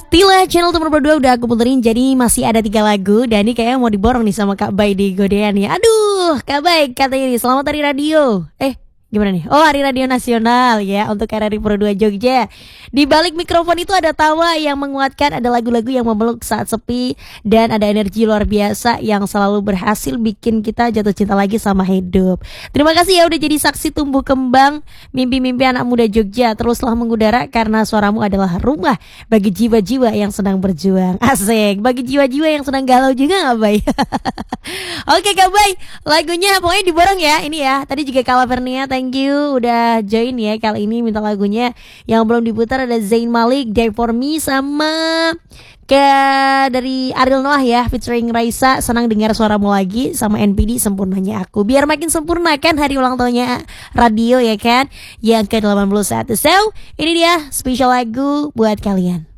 Tila channel nomor berdua udah aku puterin, jadi masih ada 3 lagu. Dan ini kayaknya mau diborong nih sama Kak Bay di Godean ya. Aduh, Kak Bay katanya ini selamat hari radio. Gimana nih? Oh, Hari Radio Nasional ya untuk RRI Pro 2 Jogja. Di balik mikrofon itu ada tawa yang menguatkan, ada lagu-lagu yang memeluk saat sepi, dan ada energi luar biasa yang selalu berhasil bikin kita jatuh cinta lagi sama hidup. Terima kasih ya udah jadi saksi tumbuh kembang mimpi-mimpi anak muda Jogja. Teruslah mengudara karena suaramu adalah rumah bagi jiwa-jiwa yang sedang berjuang. Asik, bagi jiwa-jiwa yang sedang galau juga gak Bay? Oke Kak Bay, lagunya pokoknya diborong ya. Ini ya, tadi juga Kala Vernia, thank you udah join ya. Kali ini minta lagunya yang belum diputar ada Zayn Malik, Die For Me, sama dari Ariel Noah ya featuring Raisa, Senang Dengar Suaramu Lagi, sama NPD Sempurnanya Aku. Biar makin sempurna kan hari ulang tahunnya radio ya kan, yang ke-81. So, ini dia spesial lagu buat kalian.